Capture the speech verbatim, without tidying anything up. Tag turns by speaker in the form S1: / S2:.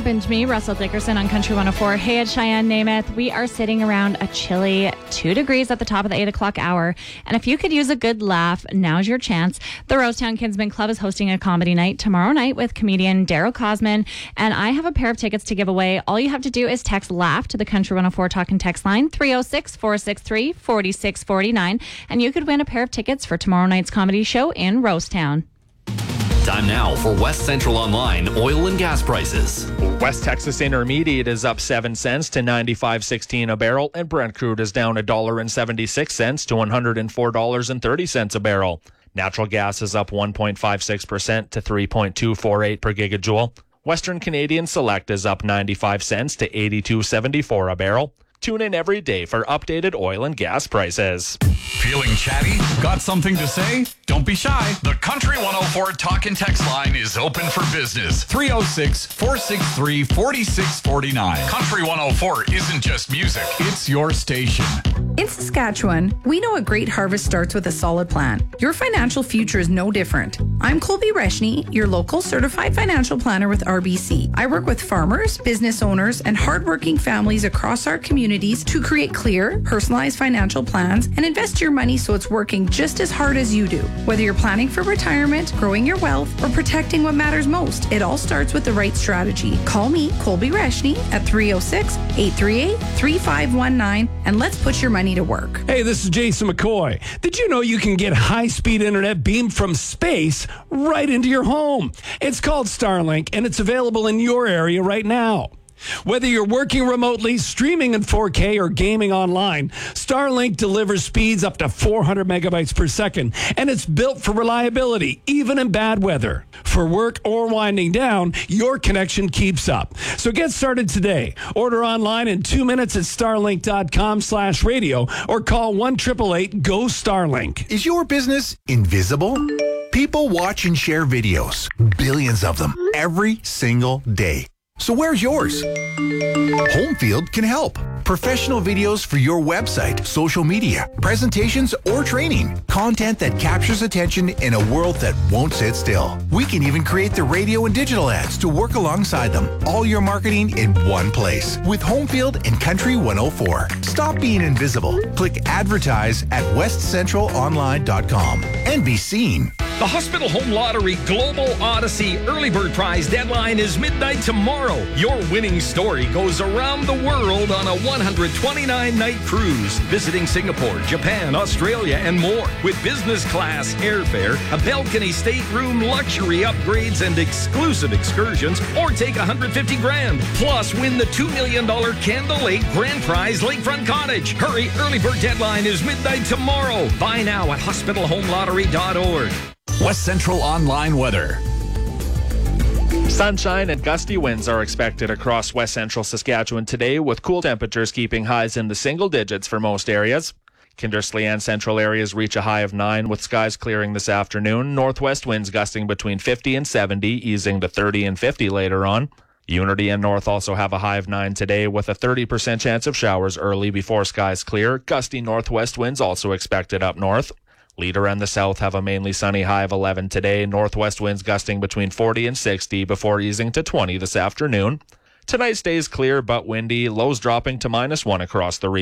S1: happened to me, Russell Dickerson on Country one oh four. Hey, at Cheyenne, Namath. We are sitting around a chilly two degrees at the top of the eight o'clock hour. And if you could use a good laugh, now's your chance. The Rosetown Kinsman Club is hosting a comedy night tomorrow night with comedian Daryl Cosman. And I have a pair of tickets to give away. All you have to do is text LAUGH to the Country one oh four Talk and Text line, three oh six, four six three, four six four nine. And you could win a pair of tickets for tomorrow night's comedy show in Rosetown.
S2: Time now for West Central Online oil and gas prices.
S3: West Texas Intermediate is up seven cents to ninety-five sixteen a barrel, and Brent crude is down one dollar and seventy-six cents to one hundred four dollars and thirty cents a barrel. Natural gas is up one point five six percent to three point two four eight per gigajoule. Western Canadian Select is up ninety-five cents to eighty-two seventy-four a barrel. Tune in every day for updated oil and gas prices.
S4: Feeling chatty? Got something to say? Don't be shy. The Country one oh four Talk and Text line is open for business. three oh six, four six three, four six four nine. Country one oh four isn't just music, it's your station.
S5: In Saskatchewan, we know a great harvest starts with a solid plan. Your financial future is no different. I'm Colby Reshny, your local certified financial planner with R B C. I work with farmers, business owners, and hardworking families across our communities to create clear, personalized financial plans and invest your money so it's working just as hard as you do. Whether you're planning for retirement, growing your wealth, or protecting what matters most, it all starts with the right strategy. Call me, Colby Reshny, at three oh six, eight three eight, three five one nine, and let's put your money to work.
S6: Hey, this is Jason McCoy. Did you know you can get high-speed internet beamed from space right into your home? It's called Starlink, and it's available in your area right now. Whether you're working remotely, streaming in four K, or gaming online, Starlink delivers speeds up to four hundred megabytes per second, and it's built for reliability, even in bad weather. For work or winding down, your connection keeps up. So get started today. Order online in two minutes at starlink.com slash radio or call one eight eight eight, G O, Starlink.
S7: Is your business invisible? People watch and share videos, billions of them, every single day. So where's yours? Homefield can help. Professional videos for your website, social media, presentations, or training. Content that captures attention in a world that won't sit still. We can even create the radio and digital ads to work alongside them. All your marketing in one place. With Homefield and Country one oh four. Stop being invisible. Click advertise at west central online dot com and be seen.
S8: The Hospital Home Lottery Global Odyssey Early Bird Prize deadline is midnight tomorrow. Your winning story goes around the world on a one hundred twenty-nine night cruise, visiting Singapore, Japan, Australia, and more. With business class airfare, a balcony stateroom, luxury upgrades, and exclusive excursions, or take one hundred fifty grand. Plus, win the two million dollars Candle Lake Grand Prize Lakefront Cottage. Hurry, early bird deadline is midnight tomorrow. Buy now at hospital home lottery dot org.
S4: West Central Online weather.
S3: Sunshine and gusty winds are expected across west central Saskatchewan today, with cool temperatures keeping highs in the single digits for most areas. Kindersley and central areas reach a high of nine, with skies clearing this afternoon. Northwest winds gusting between fifty and seventy, easing to thirty and fifty later on. Unity and North also have a high of nine today, with a thirty percent chance of showers early before skies clear. Gusty northwest winds also expected up north. Leader and the South have a mainly sunny high of eleven today. Northwest winds gusting between forty and sixty before easing to twenty this afternoon. Tonight stays clear but windy, lows dropping to minus one across the region.